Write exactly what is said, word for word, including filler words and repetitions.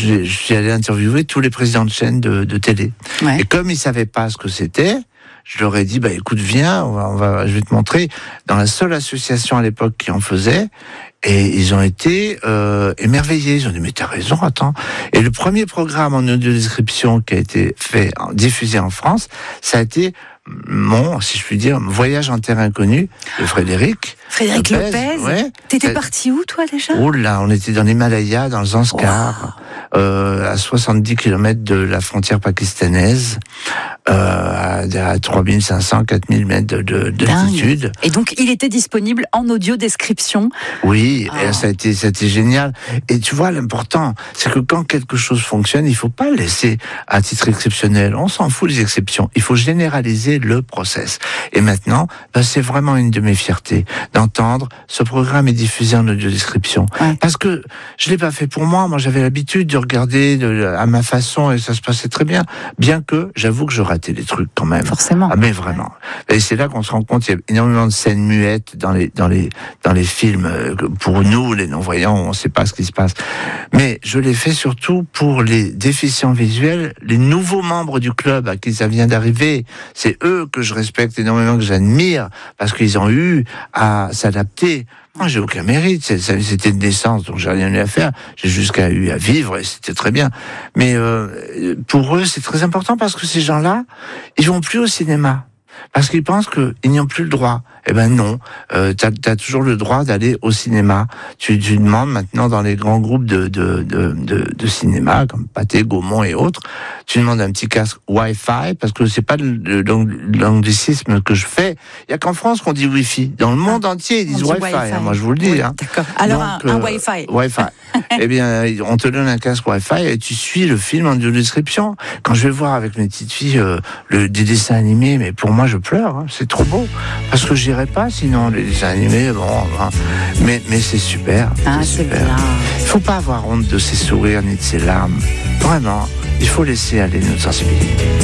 je, je suis allé interviewer tous les présidents de chaînes de, de télé. Ouais. Et comme ils savaient pas ce que c'était, je leur ai dit, bah écoute, viens, on va, on va, je vais te montrer. Dans la seule association à l'époque qui en faisait, et ils ont été euh, émerveillés. Ils ont dit, mais t'as raison, attends. Et le premier programme en audio-description qui a été fait, diffusé en France, ça a été mon, si je puis dire, voyage en terre inconnue de Frédéric. Frédéric Lopez, Lopez. Ouais. T'étais parti où, toi, déjà? Oh là, on était dans l'Himalaya, dans le Zanskar, wow. euh, à soixante-dix kilomètres de la frontière pakistanaise, euh, à, à trois mille cinq cents, quatre mille mètres de, de, d'altitude. Et donc, il était disponible en audio-description. Oui, oh. et ça a été, ça a été génial. Et tu vois, l'important, c'est que quand quelque chose fonctionne, il faut pas le laisser à titre exceptionnel. On s'en fout des exceptions. Il faut généraliser le process. Et maintenant, ben, c'est vraiment une de mes fiertés d'entendre ce programme est diffusé en audio-description. Ouais. Parce que je l'ai pas fait pour moi. Moi, j'avais l'habitude de regarder de, à ma façon et ça se passait très bien. Bien que, j'avoue que je ratais des trucs quand même. Forcément. Ah, mais vraiment. Et c'est là qu'on se rend compte, il y a énormément de scènes muettes dans les, dans les, dans les films. Pour nous, les non-voyants, on sait pas ce qui se passe. Mais je l'ai fait surtout pour les déficients visuels, les nouveaux membres du club à qui ça vient d'arriver. C'est eux que je respecte énormément, que j'admire, parce qu'ils ont eu à s'adapter. Moi, j'ai aucun mérite. C'était une naissance, donc j'ai rien eu à faire. J'ai jusqu'à eu à vivre et c'était très bien. Mais euh, pour eux, c'est très important parce que ces gens-là, ils vont plus au cinéma. Parce qu'ils pensent qu'ils n'y ont plus le droit. Eh ben non, euh, t'as, t'as toujours le droit d'aller au cinéma. Tu, tu demandes maintenant dans les grands groupes de, de, de, de, de cinéma, comme Pathé, Gaumont et autres, tu demandes un petit casque Wi-Fi, parce que c'est pas le, le, l'anglicisme que je fais. Il y a qu'en France qu'on dit Wi-Fi. Dans le monde ah, entier, ils disent Wi-Fi. Wi-Fi. Hein, moi, je vous le dis. Oui, hein. D'accord. Alors, Donc, un, un euh, Wi-Fi. Wi-Fi. Eh bien, on te donne un casque Wi-Fi et tu suis le film en audio-description. Quand je vais voir avec mes petites filles euh, le, des dessins animés, mais pour moi, je pleure. Hein, c'est trop beau. Parce que j'irai pas sinon les dessins animés, bon, hein, mais, mais c'est super. Ah, c'est c'est super. bien. Il faut pas avoir honte de ses sourires ni de ses larmes. Vraiment, il faut laisser aller notre sensibilité.